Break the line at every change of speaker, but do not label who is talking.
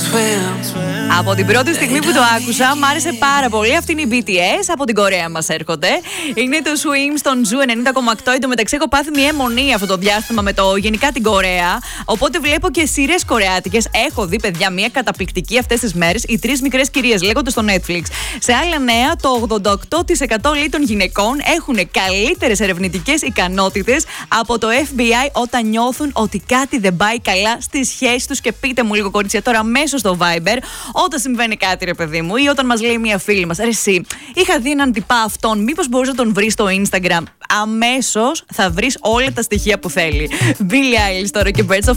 Από την πρώτη στιγμή που το άκουσα, μ' άρεσε πάρα πολύ. Αυτή είναι η BTS, από την Κορέα μας έρχονται. Είναι το Swim στον Ζου 90,8. Εν τω μεταξύ, έχω πάθει μια αιμονία αυτό το διάστημα με το γενικά την Κορέα. Οπότε βλέπω και σειρές κορεάτικες. Έχω δει, παιδιά, μια καταπληκτική αυτές τις μέρες. Οι τρεις μικρές κυρίες, λέγονται στο Netflix. Σε άλλα νέα, το 88% λέει των γυναικών έχουν καλύτερες ερευνητικές ικανότητες από το FBI όταν νιώθουν ότι κάτι δεν πάει καλά στη σχέση τους. Και πείτε μου λίγο, κορίτσια, τώρα αμέσως στο Viber, όταν συμβαίνει κάτι, ρε παιδί μου, ή όταν μας λέει μια φίλη μας, ρε εσύ, είχα δει έναν τυπά αυτόν, μήπως μπορείς να τον βρεις στο Instagram? Αμέσως θα βρεις όλα τα στοιχεία που θέλει. Billie Eilish τώρα και Birds of